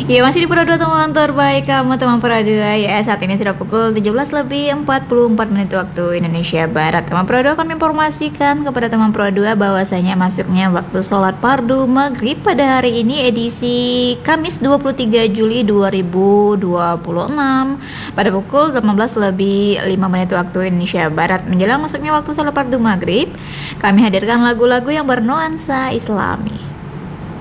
Ya masih di Pro 2 teman terbaik kamu teman Pro 2 ya. Saat ini sudah pukul 17:44 waktu Indonesia Barat. Teman Pro 2 akan menginformasikan kepada teman Pro 2 bahwasanya masuknya waktu sholat fardu maghrib pada hari ini edisi Kamis 23 Juli 2026 pada pukul 18:05 waktu Indonesia Barat. Menjelang masuknya waktu sholat fardu maghrib, kami hadirkan lagu-lagu yang bernuansa Islami.